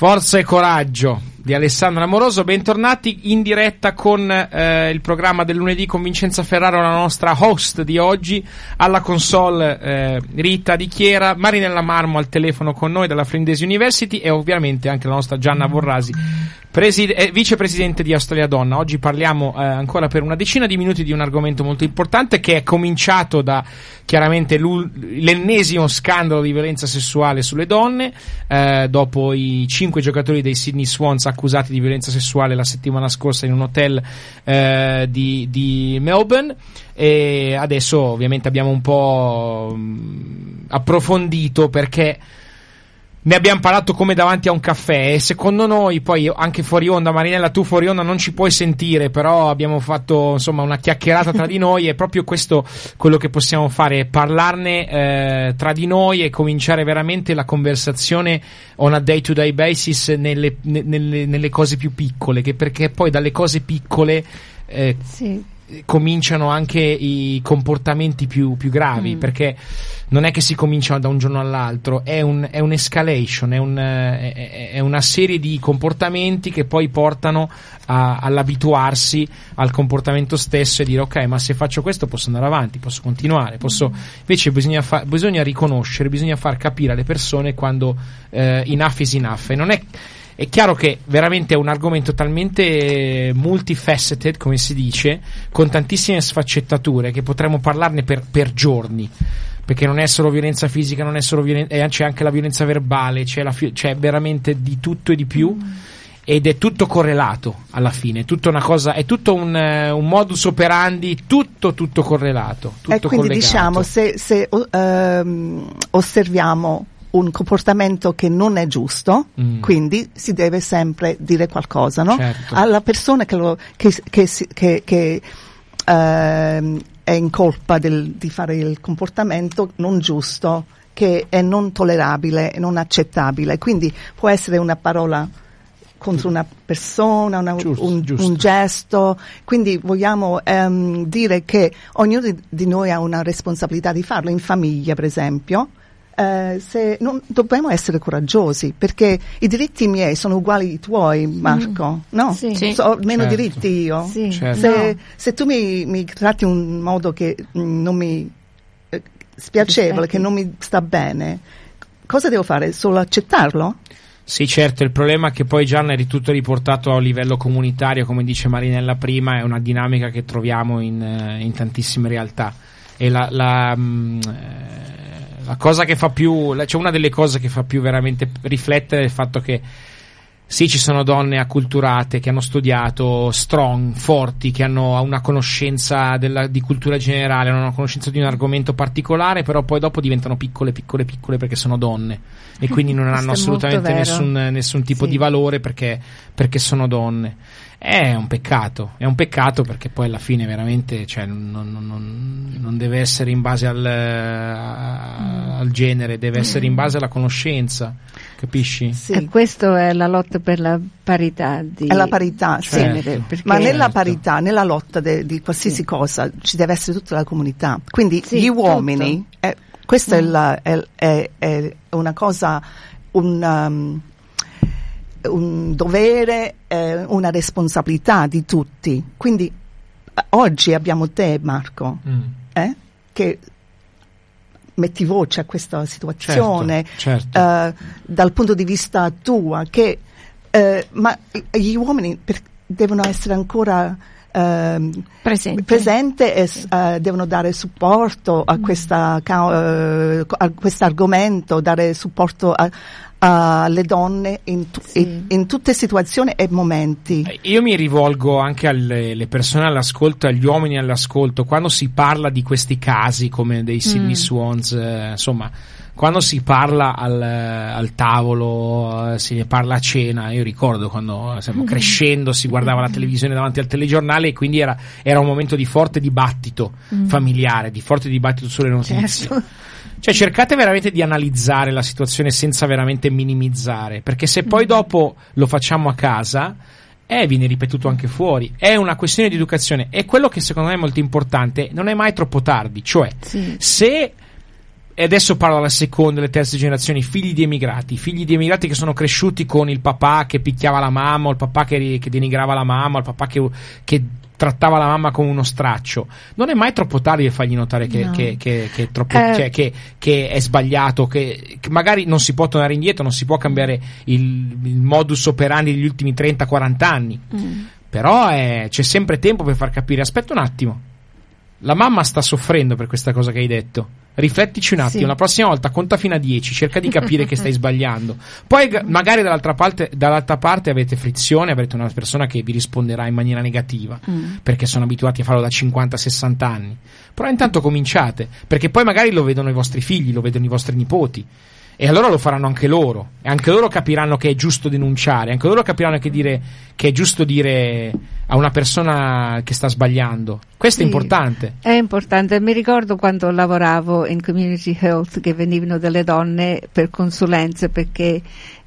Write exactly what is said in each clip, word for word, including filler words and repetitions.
Forza e coraggio di Alessandro Amoroso. Bentornati in diretta con eh, il programma del lunedì con Vincenza Ferraro, la nostra host di oggi. Alla console eh, Rita Di Chiera, Marinella Marmo al telefono con noi dalla Flinders University e ovviamente anche la nostra Gianna Vorrasi, preside- eh, vicepresidente di Australia Donna. Oggi parliamo eh, ancora per una decina di minuti di un argomento molto importante che è cominciato da chiaramente l'ennesimo scandalo di violenza sessuale sulle donne, eh, dopo i cinque giocatori dei Sydney Swans accusati di violenza sessuale la settimana scorsa in un hotel eh, di, di Melbourne. E adesso ovviamente abbiamo un po' mh, approfondito, perché ne abbiamo parlato come davanti a un caffè, e secondo noi, poi anche fuori onda, Marinella, tu fuori onda non ci puoi sentire, però abbiamo fatto insomma una chiacchierata tra di noi, e proprio questo quello che possiamo fare, parlarne eh, tra di noi e cominciare veramente la conversazione on a day to day basis nelle, nelle, nelle cose più piccole, che perché poi dalle cose piccole eh, sì. cominciano anche i comportamenti più, più gravi, mm. perché non è che si comincia da un giorno all'altro, è un è un'escalation, è, un, è, è una serie di comportamenti che poi portano a, all'abituarsi al comportamento stesso e dire ok, ma se faccio questo posso andare avanti, posso continuare, posso mm. invece bisogna, fa, bisogna riconoscere, bisogna far capire alle persone quando eh, enough is enough. E non è È chiaro che veramente è un argomento talmente multifaceted, come si dice, con tantissime sfaccettature, che potremmo parlarne per, per giorni, perché non è solo violenza fisica, non è solo violenza, c'è anche la violenza verbale, c'è, la, c'è veramente di tutto e di più, mm. ed è tutto correlato alla fine, è tutta una cosa, è tutto un, uh, un modus operandi, tutto tutto correlato, tutto e quindi collegato. Diciamo se, se uh, osserviamo un comportamento che non è giusto, mm. quindi si deve sempre dire qualcosa, no? Certo. Alla persona che, lo, che, che, che, che uh, è in colpa del, di fare il comportamento non giusto, che è non tollerabile, non accettabile. Quindi può essere una parola contro una persona, una, giusto, un, giusto. un gesto. Quindi vogliamo um, dire che ognuno di, di noi ha una responsabilità di farlo, in famiglia per esempio. Uh, se non, dobbiamo essere coraggiosi, perché i diritti miei sono uguali ai tuoi, Marco, mm. no? Sì. Sì. So, ho meno certo. diritti io. Sì. Certo. Se, no. se tu mi, mi tratti in un modo che mm, non mi eh, spiacevole, Rispetti. che non mi sta bene, cosa devo fare? Solo accettarlo? Sì, certo, il problema è che poi Gianna è tutto riportato a livello comunitario, come dice Marinella prima, è una dinamica che troviamo in, in tantissime realtà, e la, la mh, La cosa che fa più, cioè una delle cose che fa più veramente riflettere è il fatto che sì, ci sono donne acculturate che hanno studiato, strong, forti, che hanno una conoscenza della, di cultura generale, hanno una conoscenza di un argomento particolare, però poi dopo diventano piccole, piccole, piccole perché sono donne e quindi non hanno assolutamente nessun, nessun tipo sì. di valore perché, perché sono donne. È un peccato, è un peccato perché poi alla fine veramente, cioè, non, non, non, non deve essere in base al, al genere, deve essere in base alla conoscenza, capisci? Sì. E questo è la lotta per la parità di È la parità, genere, certo. perché ma nella certo. parità, nella lotta de, di qualsiasi sì. cosa ci deve essere tutta la comunità, quindi sì, gli uomini, eh, questa mm. è, la, è, è, è una cosa, un, um, un dovere, eh, una responsabilità di tutti. Quindi oggi abbiamo te, Marco, mm. eh, che metti voce a questa situazione, certo, certo. Uh, dal punto di vista tua, che uh, ma gli uomini per, devono essere ancora uh, presenti presente e uh, devono dare supporto a questa uh, a questo argomento, dare supporto a alle donne in, tu, sì. in, in tutte situazioni e momenti. Io mi rivolgo anche alle, alle persone all'ascolto, agli uomini all'ascolto, quando si parla di questi casi come dei Sydney mm. Swans, eh, insomma, quando si parla al, al tavolo, eh, si ne parla a cena. Io ricordo quando stiamo crescendo si guardava la televisione davanti al telegiornale e quindi era, era un momento di forte dibattito mm. familiare, di forte dibattito sulle notizie. Certo. Cioè cercate veramente di analizzare la situazione senza veramente minimizzare, perché se poi dopo lo facciamo a casa eh, viene ripetuto anche fuori, è una questione di educazione. E quello che secondo me è molto importante, non è mai troppo tardi, cioè sì. se e adesso parlo alla seconda e alle terze generazioni, figli di emigrati, figli di emigrati che sono cresciuti con il papà che picchiava la mamma, o il papà che, che denigrava la mamma, o il papà che, che trattava la mamma come uno straccio. Non è mai troppo tardi per fargli notare che, no. che, che, che, è troppo, eh. cioè, che, che è sbagliato, che, che magari non si può tornare indietro, non si può cambiare il, il modus operandi degli ultimi trenta quaranta anni. Mm. Però è, c'è sempre tempo per far capire. Aspetta un attimo, la mamma sta soffrendo per questa cosa che hai detto. Riflettici un attimo, sì. La prossima volta conta fino a dieci, cerca di capire che stai sbagliando. Poi magari dall'altra parte, dall'altra parte avete frizione, avrete una persona che vi risponderà in maniera negativa, mm. perché sono abituati a farlo da cinquanta sessanta anni. Però intanto cominciate, perché poi magari lo vedono i vostri figli, lo vedono i vostri nipoti, e allora lo faranno anche loro, e anche loro capiranno che è giusto denunciare, anche loro capiranno che, dire, che è giusto dire a una persona che sta sbagliando. Questo sì, è importante. È importante. Mi ricordo quando lavoravo in community health che venivano delle donne per consulenze perché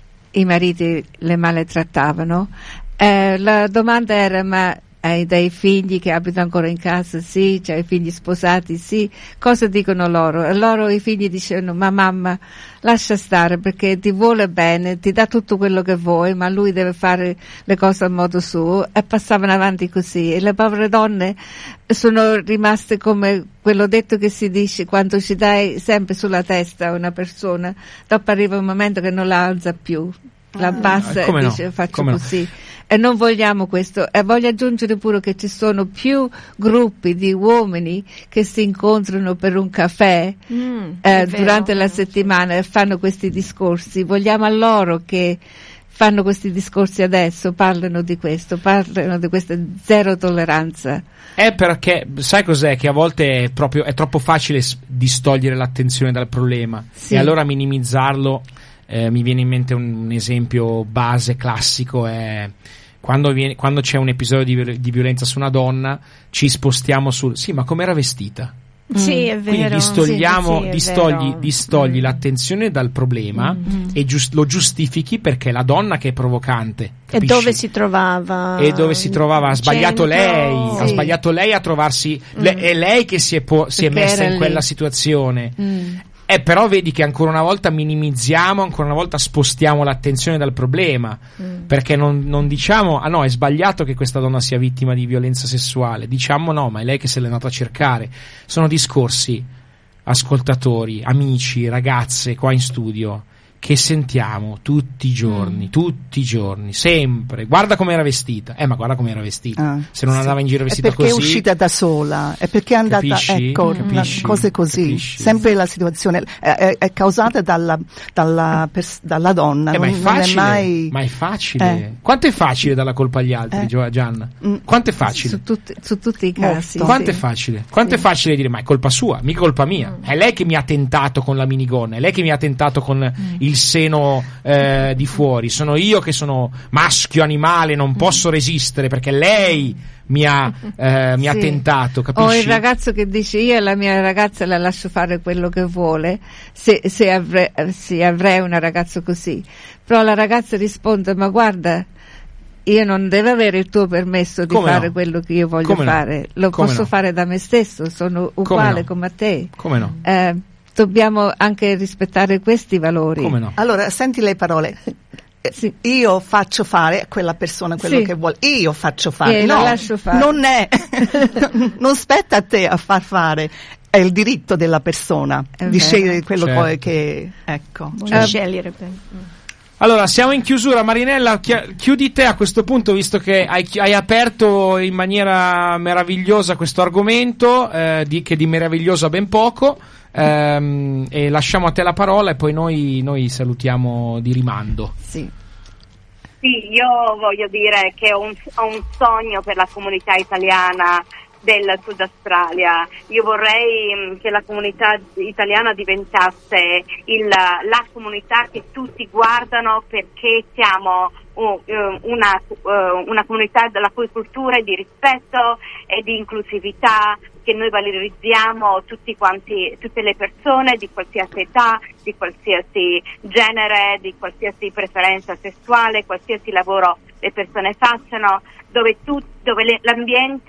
i mariti le maltrattavano. Eh, la domanda era: ma hai dei figli che abitano ancora in casa? Sì. C'hai figli sposati? Sì. Cosa dicono loro? E loro, i figli, dicevano: ma mamma, lascia stare, perché ti vuole bene, ti dà tutto quello che vuoi, ma lui deve fare le cose a modo suo. E passavano avanti così, e le povere donne sono rimaste come quello detto che si dice: quando ci dai sempre sulla testa a una persona, dopo arriva un momento che non la alza più, la abbassa ah, e dice: no, faccio no. così. E non vogliamo questo. E voglio aggiungere pure che ci sono più gruppi di uomini che si incontrano per un caffè mm, eh, durante la settimana e fanno questi discorsi. Vogliamo a loro che fanno questi discorsi adesso, parlano di questo, parlano di questa zero tolleranza. È perché, sai cos'è? Che a volte è proprio è troppo facile distogliere l'attenzione dal problema, sì. E allora minimizzarlo. Eh, mi viene in mente un, un esempio base classico, è quando, viene, quando c'è un episodio di, di violenza su una donna, ci spostiamo sul sì, ma com'era vestita? Sì, è vero. Quindi distogliamo, sì, sì, distogli, vero. distogli mm. l'attenzione dal problema mm. e giust, lo giustifichi perché è la donna che è provocante. Capisci? E dove si trovava? E dove si trovava? Ha sbagliato centro, lei, sì. ha sbagliato lei a trovarsi. Mm. Le, è lei che si è, po- si è messa in lì. Quella situazione. Mm. Eh, però vedi che ancora una volta minimizziamo, ancora una volta spostiamo l'attenzione dal problema, mm. perché non, non diciamo ah no, è sbagliato che questa donna sia vittima di violenza sessuale, diciamo no, ma è lei che se l'è andata a cercare. Sono discorsi, ascoltatori, amici, ragazze qua in studio, che sentiamo tutti i giorni, mm. tutti i giorni, sempre. Guarda come era vestita. Eh, ma guarda come era vestita. Ah, se non sì. andava in giro vestita così. È perché così, è uscita da sola, è perché è andata, capisci? ecco, Capisci? cose così. Capisci? Sempre la situazione è, è, è causata dalla, dalla, pers- dalla donna. Eh, non, ma è facile. Non è mai... Ma è facile. Eh. Quanto è facile dare la colpa agli altri, eh. Gianna? Mm. Quanto è facile? Su, tutti, su tutti i casi. Molto. Quanto sì. è facile? Quanto sì. è facile dire ma è colpa sua, mica colpa mia. Mm. È lei che mi ha tentato con la minigonna, è lei che mi ha tentato con mm. il seno Eh, di fuori, sono io che sono maschio animale, non posso resistere perché lei mi ha, eh, mi sì. ha tentato, capisci? O il ragazzo che dice io la mia ragazza la lascio fare quello che vuole, se, se, avrei, se avrei una ragazza così, però la ragazza risponde ma guarda, io non devo avere il tuo permesso di come fare no? quello che io voglio come fare, no? lo come posso no? fare da me stesso, sono uguale come, no? come a te. Come no? Eh, dobbiamo anche rispettare questi valori. Come no? Allora, senti le parole. Sì. Io faccio fare a quella persona quello sì. che vuole. Io faccio fare. Eh, no, la lascio fare. Non è. Non spetta a te a far fare. È il diritto della persona è di vero. Scegliere quello certo. poi che ecco. Cioè, uh, scegliere per... Allora, siamo in chiusura. Marinella, chiudi te a questo punto, visto che hai, hai aperto in maniera meravigliosa questo argomento, eh, di, che di meraviglioso ha ben poco, ehm, e lasciamo a te la parola e poi noi, noi salutiamo di rimando. Sì. Sì, io voglio dire che ho un, ho un sogno per la comunità italiana del Sud Australia. Io vorrei che la comunità italiana diventasse il, la comunità che tutti guardano perché siamo una, una comunità della cui cultura è di rispetto e di inclusività, che noi valorizziamo tutti quanti, tutte le persone di qualsiasi età, di qualsiasi genere, di qualsiasi preferenza sessuale, qualsiasi lavoro le persone facciano. dove, tu, dove le, l'ambiente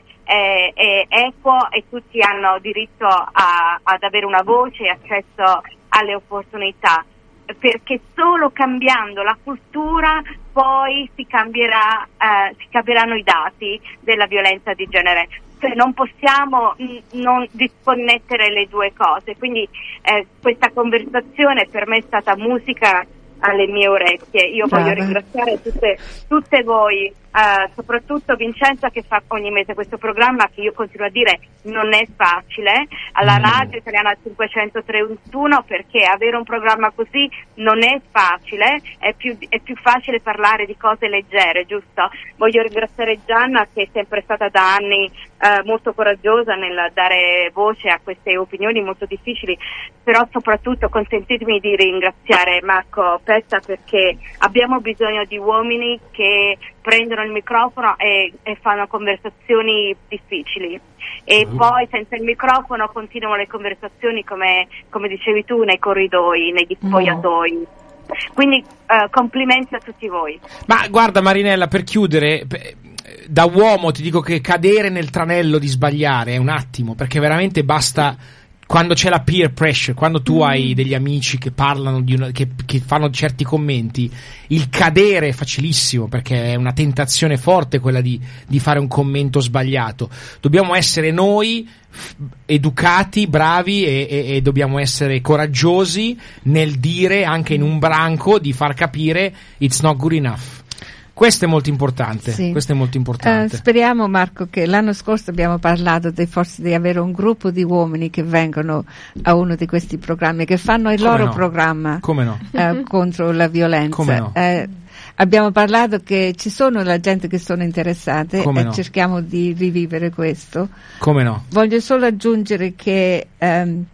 è, è equo e tutti hanno diritto a, ad avere una voce e accesso alle opportunità, perché solo cambiando la cultura poi si cambierà, eh, si cambieranno i dati della violenza di genere. Cioè non possiamo n- non disconnettere le due cose, quindi eh, questa conversazione per me è stata musica alle mie orecchie. Io Brava. voglio ringraziare tutte, tutte voi, eh, soprattutto Vincenza che fa ogni mese questo programma che io continuo a dire non è facile, alla Mm. radio italiana cinquecentotrentuno, perché avere un programma così non è facile, è più, è più facile parlare di cose leggere, giusto? Voglio ringraziare Gianna che è sempre stata da anni eh, molto coraggiosa nel dare voce a queste opinioni molto difficili, però soprattutto consentitemi di ringraziare Marco Pezza, perché abbiamo bisogno di uomini che prendono il microfono e, e fanno conversazioni difficili, e Mm. poi senza il microfono continuano le conversazioni come, come dicevi tu, nei corridoi, negli spogliatoi. Quindi eh, complimenti a tutti voi. Ma guarda Marinella, per chiudere, p- da uomo ti dico che cadere nel tranello di sbagliare è un attimo, perché veramente basta, quando c'è la peer pressure, quando tu hai degli amici che parlano di una, che, che fanno certi commenti, il cadere è facilissimo, perché è una tentazione forte quella di, di fare un commento sbagliato. Dobbiamo essere noi f- educati, bravi e, e, e dobbiamo essere coraggiosi nel dire, anche in un branco, di far capire it's not good enough. Questo è molto importante, Sì. questo è molto importante. Eh, speriamo, Marco, che l'anno scorso abbiamo parlato di, forse di avere un gruppo di uomini che vengono a uno di questi programmi, che fanno il Come loro no? programma Come no? eh, contro la violenza. Come no? Eh, abbiamo parlato che ci sono la gente che sono interessate Come e no? cerchiamo di rivivere questo. Come no? Voglio solo aggiungere che ehm,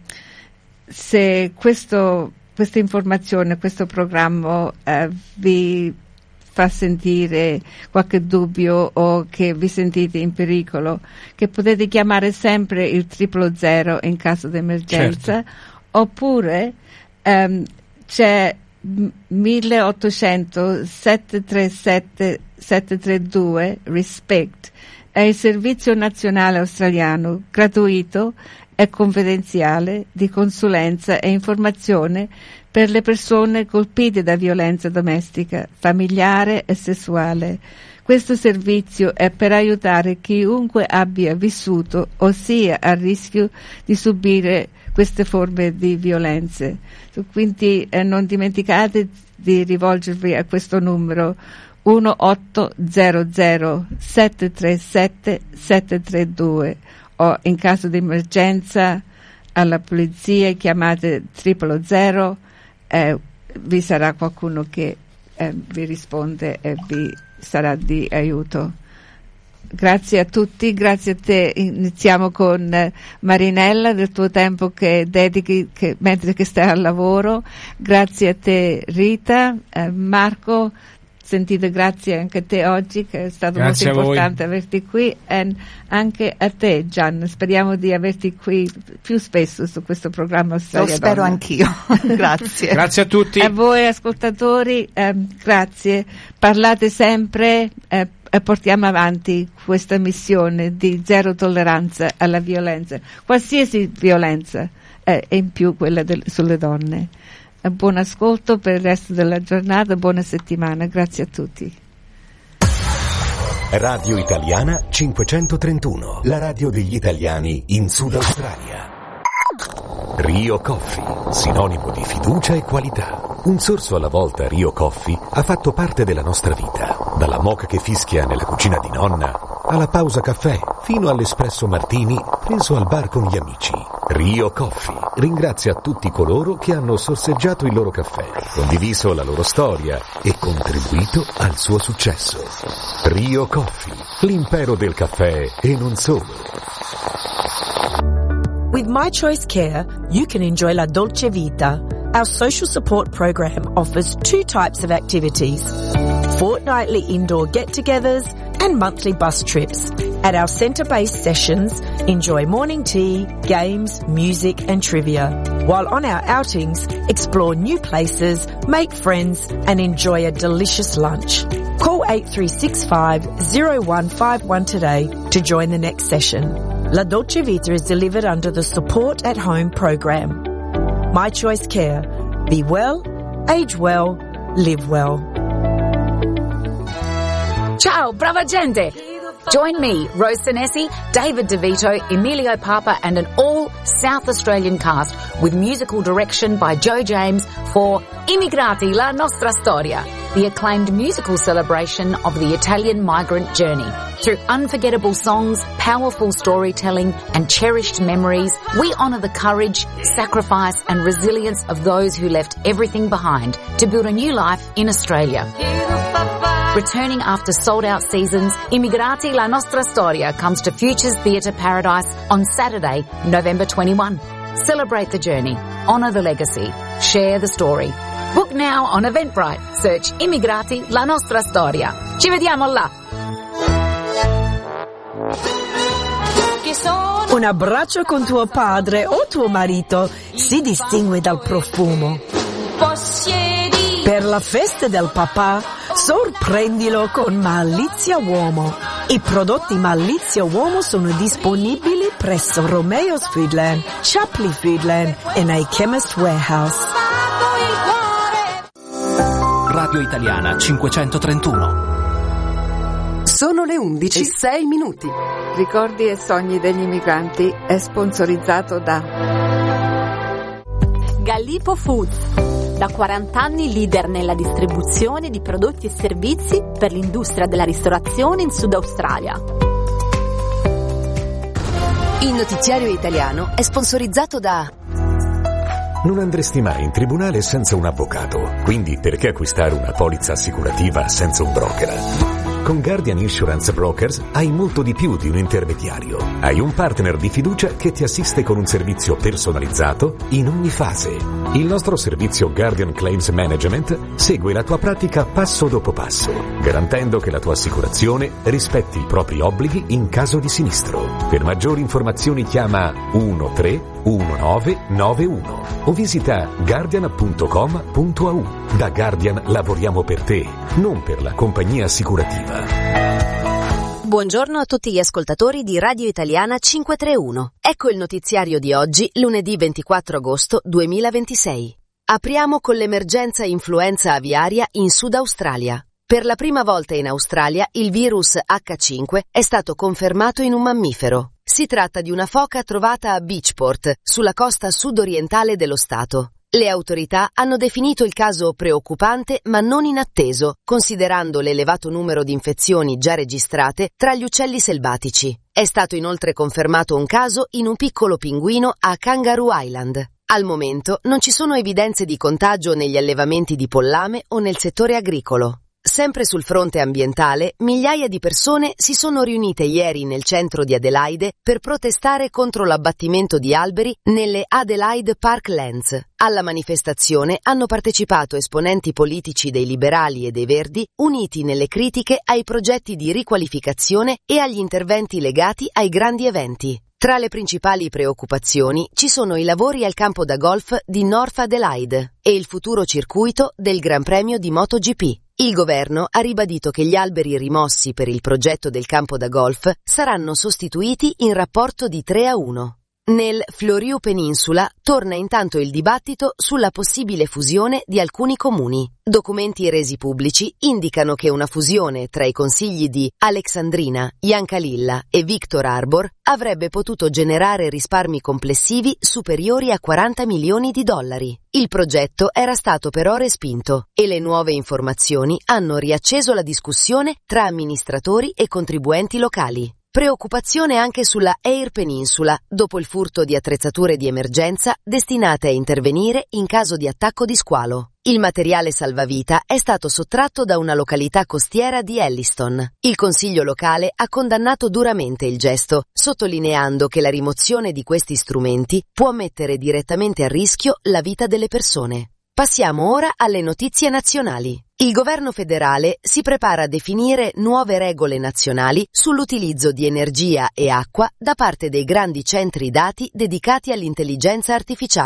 se questo, questa informazione, questo programma eh, vi fa sentire qualche dubbio o che vi sentite in pericolo, che potete chiamare sempre il triplo zero in caso di emergenza, Certo. oppure ehm, c'è milleottocento settecentotrentasette settecentotrentadue Respect, è il servizio nazionale australiano gratuito e confidenziale di consulenza e informazione per le persone colpite da violenza domestica, familiare e sessuale. Questo servizio è per aiutare chiunque abbia vissuto o sia a rischio di subire queste forme di violenze. Quindi eh, non dimenticate di rivolgervi a questo numero uno otto zero zero sette tre sette sette tre due, o in caso di emergenza alla polizia chiamate triplo zero, eh, vi sarà qualcuno che eh, vi risponde e vi sarà di aiuto. Grazie a tutti, grazie a te. Iniziamo con eh, Marinella, del tuo tempo che dedichi che, mentre che stai al lavoro. Grazie a te Rita, eh, Marco, sentite, grazie anche a te oggi, che è stato Grazie molto a voi. importante averti qui, e anche a te Gian, speriamo di averti qui più spesso su questo programma Lo Australia spero Donna. anch'io. Grazie. Grazie a tutti. A voi ascoltatori, ehm, grazie, parlate sempre eh, e portiamo avanti questa missione di zero tolleranza alla violenza, qualsiasi violenza, eh, e in più quella del, sulle donne. Eh, buon ascolto per il resto della giornata, buona settimana, grazie a tutti. Radio Italiana cinquecentotrentuno, la radio degli italiani in Sud Australia. Rio Coffee, sinonimo di fiducia e qualità. Un sorso alla volta Rio Coffee ha fatto parte della nostra vita, dalla moka che fischia nella cucina di nonna, alla pausa caffè, fino all'espresso martini preso al bar con gli amici. Rio Coffee ringrazia tutti coloro che hanno sorseggiato il loro caffè, condiviso la loro storia e contribuito al suo successo. Rio Coffee, l'impero del caffè e non solo. With My Choice Care, you can enjoy La Dolce Vita. Our social support program offers two types of activities: fortnightly indoor get-togethers and monthly bus trips. At our centre-based sessions, enjoy morning tea, games, music and trivia. While on our outings, explore new places, make friends and enjoy a delicious lunch. Call eight three six five, zero one five one today to join the next session. La Dolce Vita is delivered under the Support at Home program. My Choice Care. Be well, age well, live well. Ciao, brava gente! Join me, Rose Senesi, David DeVito, Emilio Papa and an all-South Australian cast with musical direction by Joe James for Immigrati, la nostra storia, the acclaimed musical celebration of the Italian migrant journey. Through unforgettable songs, powerful storytelling and cherished memories, we honour the courage, sacrifice and resilience of those who left everything behind to build a new life in Australia. Returning after sold-out seasons, Immigrati la nostra storia comes to Futures Theatre Paradise on Saturday, November twenty-first. Celebrate the journey, honour the legacy, share the story. Book now on Eventbrite. Search Immigrati la nostra storia. Ci vediamo là! Un abbraccio con tuo padre o tuo marito si distingue dal profumo. Per la festa del papà, sorprendilo con Malizia Uomo. I prodotti Malizia Uomo sono disponibili presso Romeo's Foodland, Shapley Foodland e nei Chemist Warehouse. Radio Italiana cinquecentotrentuno. Sono le undici e sei minuti. Ricordi e sogni degli immigranti è sponsorizzato da Gallipo Foods. Da quaranta anni leader nella distribuzione di prodotti e servizi per l'industria della ristorazione in Sud Australia. Il notiziario italiano è sponsorizzato da... Non andresti mai in tribunale senza un avvocato, quindi perché acquistare una polizza assicurativa senza un broker? Con Guardian Insurance Brokers hai molto di più di un intermediario. Hai un partner di fiducia che ti assiste con un servizio personalizzato in ogni fase. Il nostro servizio Guardian Claims Management segue la tua pratica passo dopo passo, garantendo che la tua assicurazione rispetti i propri obblighi in caso di sinistro. Per maggiori informazioni chiama uno tre uno nove nove uno o visita guardian punto com punto a u. Da Guardian lavoriamo per te, non per la compagnia assicurativa. Buongiorno a tutti gli ascoltatori di Radio Italiana cinquecentotrentuno. Ecco il notiziario di oggi, lunedì ventiquattro agosto duemilaventisei. Apriamo con l'emergenza influenza aviaria in Sud Australia. Per la prima volta in Australia il virus acca cinque è stato confermato in un mammifero. Si tratta di una foca trovata a Beachport, sulla costa sud-orientale dello stato. Le autorità hanno definito il caso preoccupante ma non inatteso, considerando l'elevato numero di infezioni già registrate tra gli uccelli selvatici. È stato inoltre confermato un caso in un piccolo pinguino a Kangaroo Island. Al momento non ci sono evidenze di contagio negli allevamenti di pollame o nel settore agricolo. Sempre sul fronte ambientale, migliaia di persone si sono riunite ieri nel centro di Adelaide per protestare contro l'abbattimento di alberi nelle Adelaide Parklands. Alla manifestazione hanno partecipato esponenti politici dei liberali e dei verdi, uniti nelle critiche ai progetti di riqualificazione e agli interventi legati ai grandi eventi. Tra le principali preoccupazioni ci sono i lavori al campo da golf di North Adelaide e il futuro circuito del Gran Premio di MotoGP. Il governo ha ribadito che gli alberi rimossi per il progetto del campo da golf saranno sostituiti in rapporto di tre a uno. Nel Fleurieu Peninsula torna intanto il dibattito sulla possibile fusione di alcuni comuni. Documenti resi pubblici indicano che una fusione tra i consigli di Alexandrina, Yankalilla e Victor Harbor avrebbe potuto generare risparmi complessivi superiori a quaranta milioni di dollari. Il progetto era stato però respinto e le nuove informazioni hanno riacceso la discussione tra amministratori e contribuenti locali. Preoccupazione anche sulla Eyre Peninsula, dopo il furto di attrezzature di emergenza destinate a intervenire in caso di attacco di squalo. Il materiale salvavita è stato sottratto da una località costiera di Elliston. Il consiglio locale ha condannato duramente il gesto, sottolineando che la rimozione di questi strumenti può mettere direttamente a rischio la vita delle persone. Passiamo ora alle notizie nazionali. Il governo federale si prepara a definire nuove regole nazionali sull'utilizzo di energia e acqua da parte dei grandi centri dati dedicati all'intelligenza artificiale.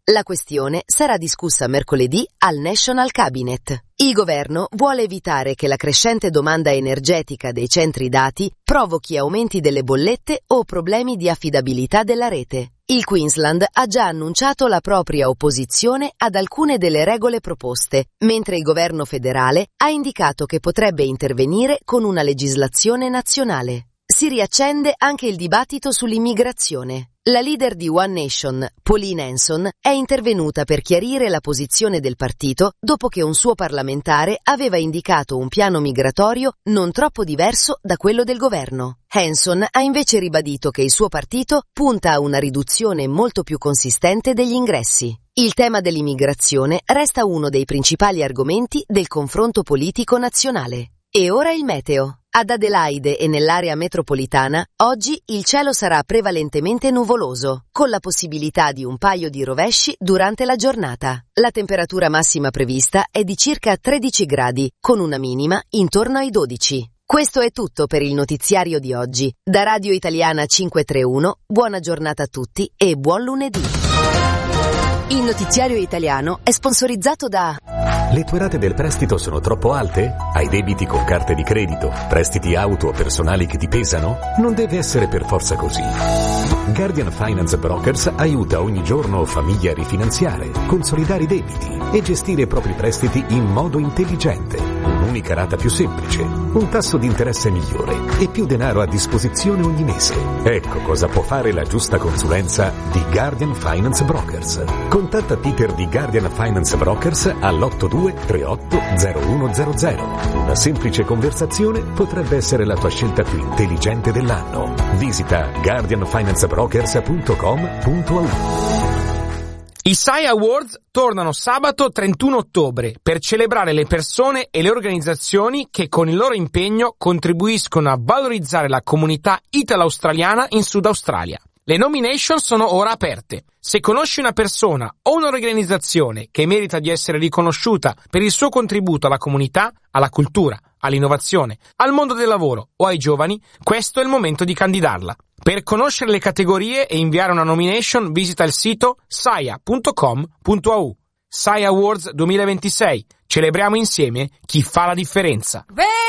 La questione sarà discussa mercoledì al National Cabinet. Il governo vuole evitare che la crescente domanda energetica dei centri dati provochi aumenti delle bollette o problemi di affidabilità della rete. Il Queensland ha già annunciato la propria opposizione ad alcune delle regole proposte, mentre il governo federale ha indicato che potrebbe intervenire con una legislazione nazionale. Si riaccende anche il dibattito sull'immigrazione. La leader di One Nation, Pauline Hanson, è intervenuta per chiarire la posizione del partito dopo che un suo parlamentare aveva indicato un piano migratorio non troppo diverso da quello del governo. Hanson ha invece ribadito che il suo partito punta a una riduzione molto più consistente degli ingressi. Il tema dell'immigrazione resta uno dei principali argomenti del confronto politico nazionale. E ora il meteo. Ad Adelaide e nell'area metropolitana, oggi il cielo sarà prevalentemente nuvoloso, con la possibilità di un paio di rovesci durante la giornata. La temperatura massima prevista è di circa tredici gradi, con una minima intorno ai dodici. Questo è tutto per il notiziario di oggi. Da Radio Italiana cinquecentotrentuno, buona giornata a tutti e buon lunedì. Il notiziario italiano è sponsorizzato da... Le tue rate del prestito sono troppo alte? Hai debiti con carte di credito? Prestiti auto o personali che ti pesano? Non deve essere per forza così. Guardian Finance Brokers aiuta ogni giorno famiglie a rifinanziare, consolidare i debiti e gestire i propri prestiti in modo intelligente. Un'unica rata più semplice, un tasso di interesse migliore e più denaro a disposizione ogni mese. Ecco cosa può fare la giusta consulenza di Guardian Finance Brokers. Contatta Peter di Guardian Finance Brokers all'otto due tre otto zero uno zero zero. Una semplice conversazione potrebbe essere la tua scelta più intelligente dell'anno. Visita guardian finance brokers punto com punto a u. I S A I Awards tornano sabato trentuno ottobre per celebrare le persone e le organizzazioni che con il loro impegno contribuiscono a valorizzare la comunità italo-australiana in Sud Australia. Le nomination sono ora aperte. Se conosci una persona o un'organizzazione che merita di essere riconosciuta per il suo contributo alla comunità, alla cultura, all'innovazione, al mondo del lavoro o ai giovani, questo è il momento di candidarla. Per conoscere le categorie e inviare una nomination visita il sito saia punto com punto a u. S A I Awards duemilaventisei. Celebriamo insieme chi fa la differenza.